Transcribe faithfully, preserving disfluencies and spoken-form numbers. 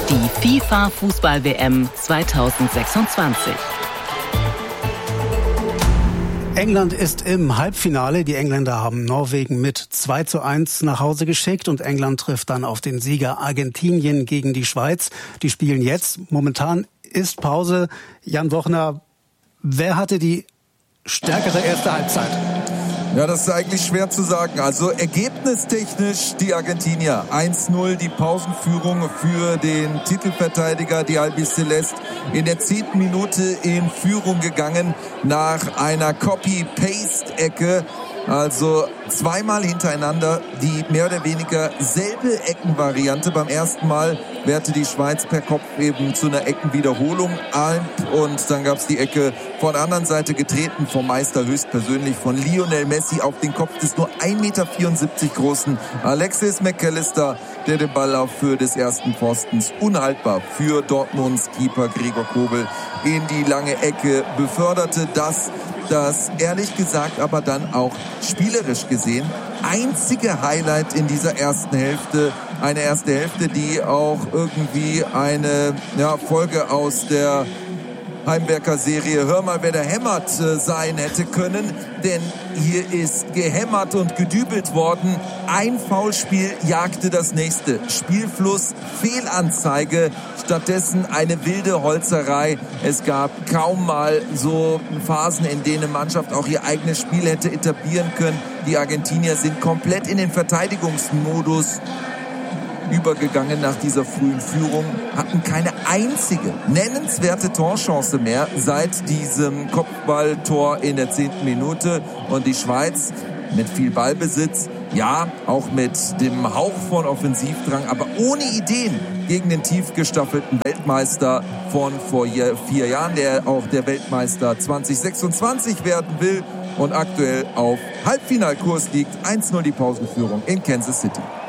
Die FIFA-Fußball-W M zweitausendsechsundzwanzig. England ist im Halbfinale. Die Engländer haben Norwegen mit zwei zu eins nach Hause geschickt und England trifft dann auf den Sieger Argentinien gegen die Schweiz. Die spielen jetzt. Momentan ist Pause. Jan Wochner, wer hatte die stärkere erste Halbzeit? Ja, das ist eigentlich schwer zu sagen. Also ergebnistechnisch die Argentinier. eins null die Pausenführung für den Titelverteidiger, die Albiceleste. In der zehnten Minute in Führung gegangen nach einer Copy-Paste-Ecke. Also zweimal hintereinander die mehr oder weniger selbe Eckenvariante. Beim ersten Mal wehrte die Schweiz per Kopf eben zu einer Eckenwiederholung ein. Und dann gab es die Ecke von der anderen Seite getreten vom Meister höchstpersönlich von Lionel Messi auf den Kopf des nur ein Meter vierundsiebzig großen Alexis McAllister, der den Ball auf Höhe des ersten Pfostens unhaltbar für Dortmunds Keeper Gregor Kobel in die lange Ecke beförderte. Das Das ehrlich gesagt aber dann auch spielerisch gesehen einzige Highlight in dieser ersten Hälfte. Eine erste Hälfte, die auch irgendwie eine ja, Folge aus der Heimwerker-Serie Hör mal, wer da hämmert sein hätte können. Denn hier ist gehämmert und gedübelt worden. Ein Foulspiel jagte das nächste. Spielfluss, Fehlanzeige, stattdessen eine wilde Holzerei. Es gab kaum mal so Phasen, in denen eine Mannschaft auch ihr eigenes Spiel hätte etablieren können. Die Argentinier sind komplett in den Verteidigungsmodus übergegangen nach dieser frühen Führung, hatten keine einzige nennenswerte Torchance mehr seit diesem Kopfballtor in der zehnten Minute. Und die Schweiz mit viel Ballbesitz, ja, auch mit dem Hauch von Offensivdrang, aber ohne Ideen gegen den tief gestaffelten Weltmeister von vor vier Jahren, der auch der Weltmeister zwanzig sechsundzwanzig werden will und aktuell auf Halbfinalkurs liegt. eins null die Pausenführung in Kansas City.